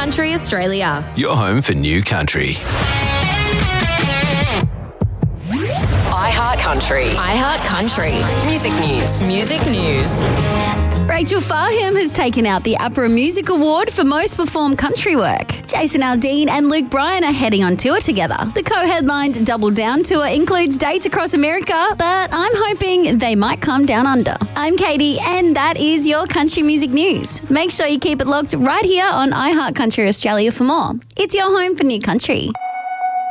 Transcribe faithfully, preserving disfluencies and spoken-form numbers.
Country Australia. Your home for new country. iHeart Country. iHeart Country. Music news. Music news. Rachel Farham has taken out the APRA Music Award for Most Performed Country Work. Jason Aldean and Luke Bryan are heading on tour together. The co-headlined Double Down tour includes dates across America, but I'm hoping they might come down under. I'm Katie, and that is your country music news. Make sure you keep it locked right here on iHeart Country Australia for more. It's your home for new country.